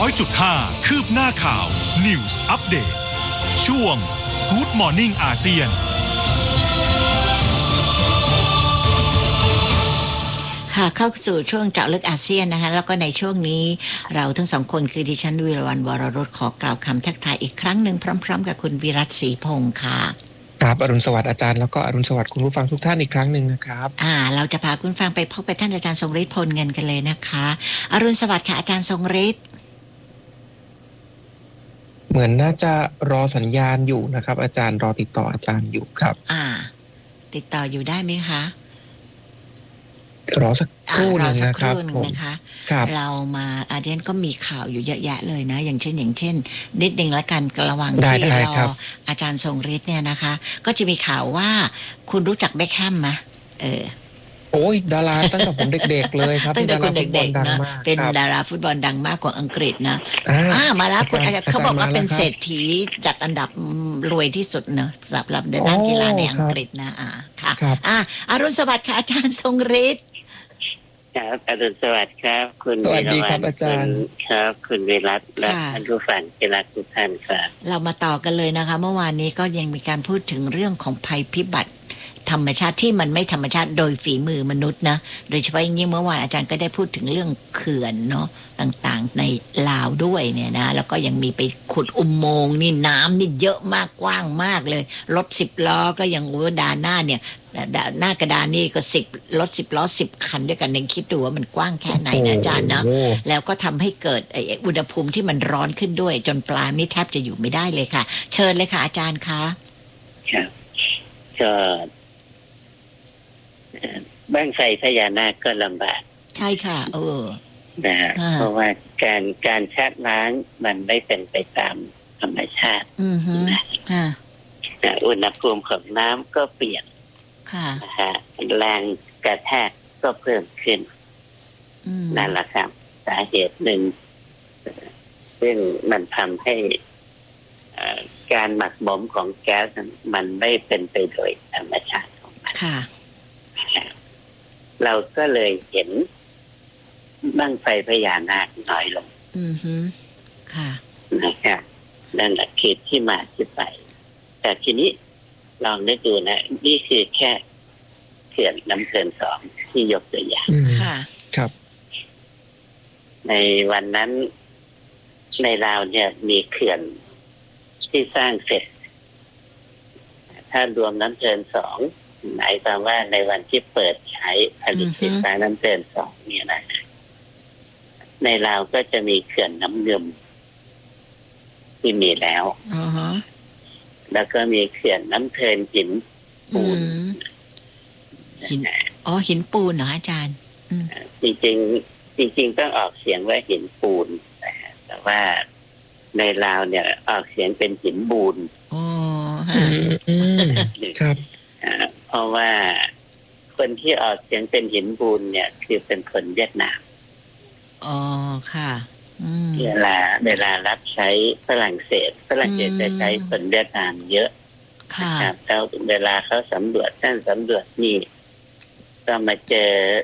100.5 คืบหน้าข่าว News Update ช่วง Good Morning อาเซียนค่ะเข้าสู่ช่วงเจาะลึกอาเซียนนะคะแล้วก็ในช่วงนี้เราทั้งสองคนคือดิฉันวิรวรรณวรรสขอกล่าวคำทักทายอีกครั้งหนึ่งพร้อมๆกับคุณวิรัตศรีพงษ์ค่ะครับอรุณสวัสดิ์อาจารย์แล้วก็อรุณสวัสดิ์คุณผู้ฟังทุกท่านอีกครั้งหนึ่งนะครับเราจะพาคุณฟังไปพบกับท่านอาจารย์ทรงฤทธิ์พลเงินกันเลยนะคะอรุณสวัสดิ์ค่ะอาจารย์ทรงฤทธิ์เหมือนน่าจะรอสัญญาณอยู่นะครับอาจารย์รอติดต่ออาจารย์อยู่ครับติดต่ออยู่ได้ไหมคะรอสักครู่นึงนะครับเรามาอาเดียนก็มีข่าวอยู่เยอะแยะเลยนะอย่างเช่นนิดนึงละกันระหว่างที่รออาจารย์ทรงฤทธิ์เนี่ยนะคะก็จะมีข่าวว่าคุณรู้จักเบคแฮมไหมโอ้ยดาราตั้งแต่ผมเด็กๆเลยครับตั้งแต่คุณเด็กๆนะเป็นดาราฟุตบอลดังมากกว่าอังกฤษนะมาแล้วคุณอาจารย์เขาบอกว่าเป็นเศรษฐีจัดอันดับรวยที่สุดเนอะสำหรับด้านกีฬาในอังกฤษนะค่ะอรุณสวัสดิ์ค่ะอาจารย์ทรงฤทธิ์ครับอรุณสวัสดิ์ครับคุณสวัสดีครับอาจารย์ครับคุณวิรัตและท่านผู้ฟังที่รักทุกท่านครับเรามาต่อกันเลยนะคะเมื่อวานนี้ก็ยังมีการพูดถึงเรื่องของภัยพิบัติธรรมชาติที่มันไม่ธรรมชาติโดยฝีมือมนุษย์นะโดยเฉพาะอย่างนี้เมื่อวานอาจารย์ก็ได้พูดถึงเรื่องเขื่อนเนาะต่างๆในลาวด้วยเนี่ยนะแล้วก็ยังมีไปขุดอุโมงค์นี่น้ำนี่เยอะมากกว้างมากเลยรถ10 ล้อก็ยังด่านหน้าเนี่ยหน้ากระดานนี่ก็10รถ10 ล้อ10 คันด้วยกันเองคิดดูว่ามันกว้างแค่ไหนนะอาจารย์นะแล้วก็ทำให้เกิดอุณหภูมิที่มันร้อนขึ้นด้วยจนปลานี่แทบจะอยู่ไม่ได้เลยค่ะเชิญเลยค่ะอาจารย์คะครับก็บ้างไฟพญานาคก็ลำบากใช่ค่ะนะเพราะว่าการชักล้างมันไม่เป็นไปตามธรรมชาติอุณหภูมิของน้ำก็เปลี่ยนแรงกระแทกก็เพิ่มขึ้นนั่นแหละครับสาเหตุหนึ่งซึ่งมันทำให้การหมักหมมของแก๊สมันไม่เป็นไปโดยธรรมชาติของมันเราก็เลยเห็นบั้งไฟพญานาคน้อยลงนะครับนั่นแหละคือที่มาที่ไปแต่ทีนี้ลองนึกดูนะนี่คือแค่เขื่อนน้ำเขื่อน2ที่ยกตัวอย่างครับในวันนั้นในลาวเนี่ยมีเขื่อนที่สร้างเสร็จถ้ารวมน้ำเขื่อน2หมายความว่าในวันที่เปิดใช้ผลิตไฟฟ้าน้ำเขื่อน2เนี่ยนะในลาวก็จะมีเขื่อนน้ำเงิมที่มีแล้วแล้วก็มีเขื่อนน้ำเทินหินปูนหินปูนเหรออาจารย์จริงต้องออกเสียงว่าหินปูนแต่ว่าในลาวเนี่ยออกเสียงเป็นหินบูนครับเพราะว่าคนที่ออกเสียงเป็นหินบูนเนี่ยคือเป็นคนเวียดนามค่ะเวลารับใช้ฝรั่งเศสจะใช้คนเวียดนามเยอะครับแล้วเวลาเขาสำรวจนี่ก็มาเจอ